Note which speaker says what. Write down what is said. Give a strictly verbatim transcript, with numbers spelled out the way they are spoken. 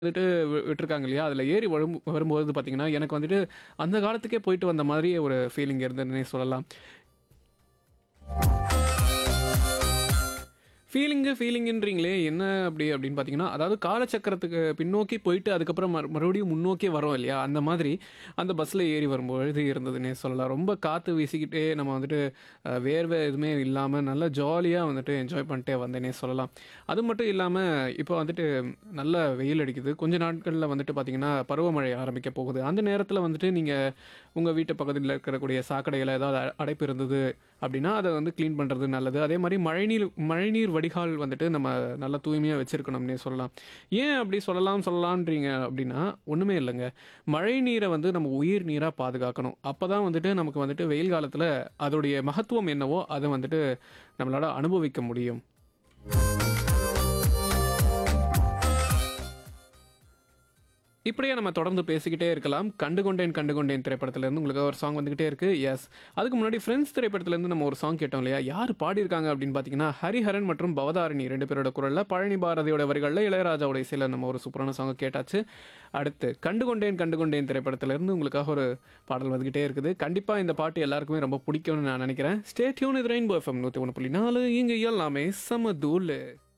Speaker 1: வந்துட்டு வி விட்டுருக்காங்க இல்லையா? அதில ஏறி வரும் வரும்போது பார்த்தீங்கன்னா, எனக்கு வந்துட்டு அந்த காலத்துக்கே போயிட்டு வந்த மாதிரி ஒரு ஃபீலிங் இருந்ததுன்னே சொல்லலாம். ஃபீலிங்கு ஃபீலிங்குன்றீங்களே என்ன அப்படி அப்படின்னு பார்த்தீங்கன்னா, அதாவது காலச்சக்கரத்துக்கு பின்னோக்கி போயிட்டு அதுக்கப்புறம் மறு மறுபடியும் முன்னோக்கி வரோம் இல்லையா? அந்த மாதிரி அந்த பஸ்ஸில ஏறி வரும்பொழுது இருந்ததுன்னே சொல்லலாம். ரொம்ப காத்து வீசிக்கிட்டே நம்ம வந்துட்டு அ வேர்வை எதுவுமே இல்லாம நல்லா ஜாலியா வந்துட்டு என்ஜாய் பண்ணிட்டே வந்தேன்னே சொல்லலாம். அது மட்டும் இல்லாம இப்போ வந்துட்டு நல்ல வெயில் அடிக்குது. கொஞ்ச நாட்கள்ல வந்துட்டு பார்த்தீங்கன்னா, பருவமழை ஆரம்பிக்க போகுது. அந்த நேரத்தில வந்துட்டு நீங்க உங்க வீட்டு பக்கத்தில இருக்கக்கூடிய சாக்கடையில ஏதாவது அ அடைப்பு இருந்தது அப்படின்னா, அத வந்து கிளீன் பண்றது நல்லது. அதே மாரி மழைநீர் மழைநீர் வடிகால் வந்துட்டு நம்ம நல்லா தூய்மையா வச்சிருக்கணும்னே சொல்லலாம். ஏன் அப்படி சொல்லலாம் சொல்லலான்றீங்க அப்படின்னா, ஒண்ணுமே இல்லங்க. மழை நீரை வந்து நம்ம உயிர் நீரா பாதுகாக்கணும். அப்பதான் வந்துட்டு நமக்கு வந்துட்டு வெயில் காலத்தில அதோடைய மகத்துவம் என்னவோ, அத வந்துட்டு நம்மளால அனுபவிக்க முடியும். இப்படியே நம்ம தொடர்ந்து பேசிக்கிட்டே இருக்கலாம். கண்டுகொண்டேன் கண்டுகொண்டேன் திரைப்படத்திலேருந்து உங்களுக்காக ஒரு சாங் வந்துகிட்டே இருக்கு. எஸ். அதுக்கு முன்னாடி ஃப்ரெண்ட்ஸ் திரைப்படத்திலேருந்து நம்ம ஒரு சாங் கேட்டோம் இல்லையா? யார் பாடியிருக்காங்க அப்படின்னு பார்த்தீங்கன்னா, ஹரிஹரன் மற்றும் பவதாரணி ரெண்டு பேரோட குரல்ல, பழனி பாரதியோட வரிகள்ல, இளையராஜாவோட இசையில நம்ம ஒரு சூப்பரான சாங்க கேட்டாச்சு. அடுத்து கண்டுகொண்டேன் கண்டுகொண்டேன் திரைப்படத்திலேருந்து உங்களுக்காக ஒரு பாடல் வந்துகிட்டே இருக்குது. கண்டிப்பா இந்த பாட்டு எல்லாருக்குமே ரொம்ப பிடிக்கும்னு நான் நினைக்கிறேன். ஸ்டே டியூன் இது ரெயின்போ எஃப்எம் நூற்றி ஒன்று புள்ளி நாலு இங்க எல்லாமே செம தூளு.